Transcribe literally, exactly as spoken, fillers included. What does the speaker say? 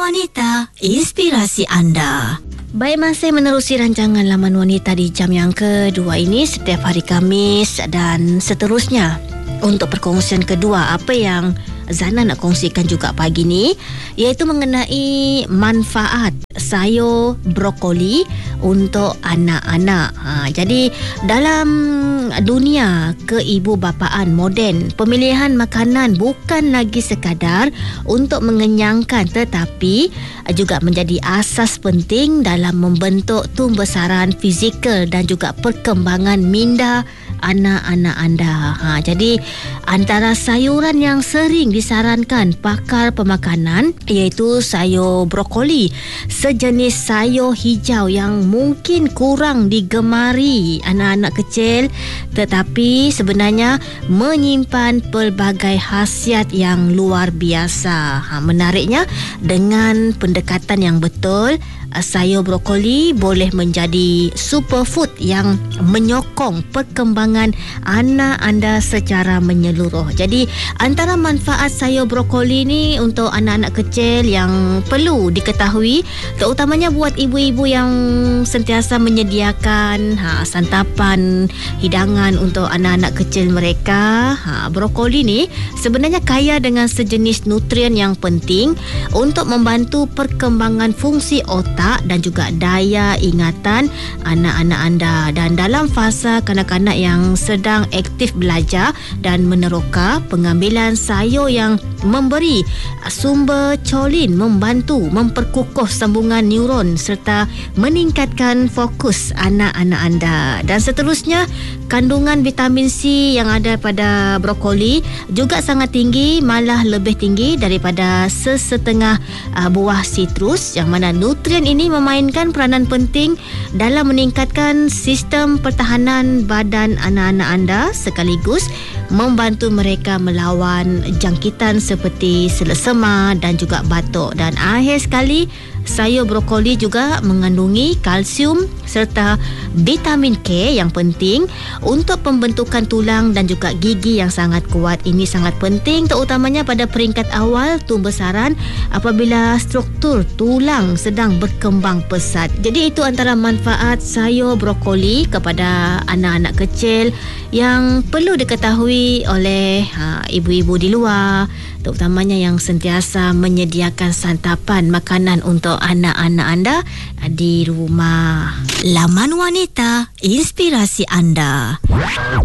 Wanita, inspirasi anda. Baik, masih menerusi rancangan Laman Wanita di jam yang kedua ini setiap hari Khamis dan seterusnya. Untuk perkongsian kedua, apa yang Zana nak kongsikan juga pagi ni, iaitu mengenai manfaat sayur brokoli untuk anak-anak. Ha, jadi dalam dunia keibubapaan moden, pemilihan makanan bukan lagi sekadar untuk mengenyangkan, tetapi juga menjadi asas penting dalam membentuk tumbesaran fizikal dan juga perkembangan minda anak-anak anda. Ha, jadi antara sayuran yang sering disarankan pakar pemakanan iaitu sayur brokoli, sejenis sayur hijau yang mungkin kurang digemari anak-anak kecil, tetapi sebenarnya menyimpan pelbagai khasiat yang luar biasa. Ha, menariknya, dengan pendekatan yang betul, sayur brokoli boleh menjadi superfood yang menyokong perkembangan anak anda secara menyeluruh. Jadi antara manfaat sayur brokoli ni untuk anak-anak kecil yang perlu diketahui, terutamanya buat ibu-ibu yang sentiasa menyediakan ha, santapan hidangan untuk anak-anak kecil mereka. Ha, brokoli ni sebenarnya kaya dengan sejenis nutrien yang penting untuk membantu perkembangan fungsi otak dan juga daya ingatan anak-anak anda. Dan dalam fasa kanak-kanak yang sedang aktif belajar dan meneroka, pengambilan sayur yang memberi sumber colin membantu memperkukuh sambungan neuron serta meningkatkan fokus anak-anak anda. Dan seterusnya, kandungan vitamin C yang ada pada brokoli juga sangat tinggi, malah lebih tinggi daripada sesetengah uh, buah sitrus, yang mana nutrien ini memainkan peranan penting dalam meningkatkan sistem pertahanan badan anak-anak anda sekaligus membantu mereka melawan jangkitan seperti selesema dan juga batuk. Dan akhir sekali, sayur brokoli juga mengandungi kalsium serta vitamin K yang penting untuk pembentukan tulang dan juga gigi yang sangat kuat. Ini sangat penting terutamanya pada peringkat awal tumbesaran apabila struktur tulang sedang berkembang pesat. Jadi itu antara manfaat sayur brokoli kepada anak-anak kecil yang perlu diketahui oleh ha, ibu-ibu di luar, terutamanya yang sentiasa menyediakan santapan makanan untuk anak-anak anda di rumah. Laman Wanita, inspirasi anda.